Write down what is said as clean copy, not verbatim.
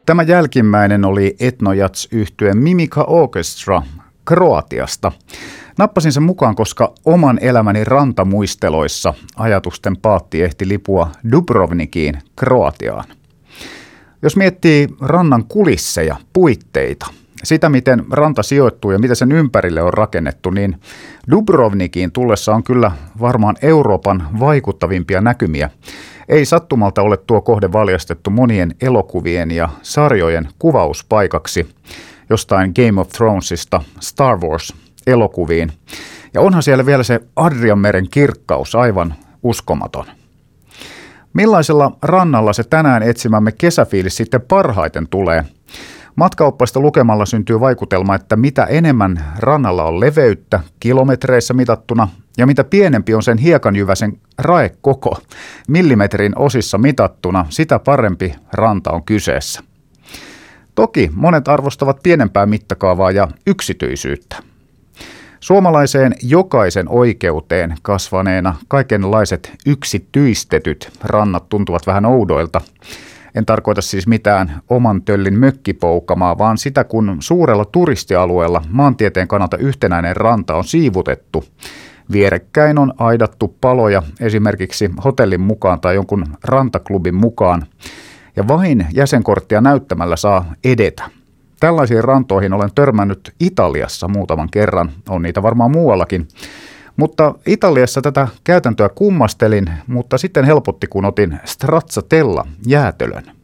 Tämä jälkimmäinen oli etnojats-yhtye Mimica Orchestra Kroatiasta. Nappasin sen mukaan, koska oman elämäni rantamuisteloissa ajatusten paatti ehti lipua Dubrovnikiin, Kroatiaan. Jos miettii rannan kulisseja, puitteita, sitä miten ranta sijoittuu ja mitä sen ympärille on rakennettu, niin Dubrovnikiin tullessa on kyllä varmaan Euroopan vaikuttavimpia näkymiä. Ei sattumalta ole tuo kohde valjastettu monien elokuvien ja sarjojen kuvauspaikaksi, jostain Game of Thronesista Star Wars-elokuviin. Ja onhan siellä vielä se Adrianmeren kirkkaus aivan uskomaton. Millaisella rannalla se tänään etsimämme kesäfiilis sitten parhaiten tulee? Matkaoppaista lukemalla syntyy vaikutelma, että mitä enemmän rannalla on leveyttä kilometreissä mitattuna ja mitä pienempi on sen hiekanjyväsen raekoko millimetrin osissa mitattuna, sitä parempi ranta on kyseessä. Toki monet arvostavat pienempää mittakaavaa ja yksityisyyttä. Suomalaiseen jokaisen oikeuteen kasvaneena kaikenlaiset yksityistetyt rannat tuntuvat vähän oudoilta. En tarkoita siis mitään oman töllin mökkipoukamaa, vaan sitä, kun suurella turistialueella maantieteen kannalta yhtenäinen ranta on siivutettu. Vierekkäin on aidattu paloja esimerkiksi hotellin mukaan tai jonkun rantaklubin mukaan. Ja vain jäsenkorttia näyttämällä saa edetä. Tällaisiin rantoihin olen törmännyt Italiassa muutaman kerran, on niitä varmaan muuallakin. Mutta Italiassa tätä käytäntöä kummastelin, mutta sitten helpotti kun otin stracciatella jäätölön.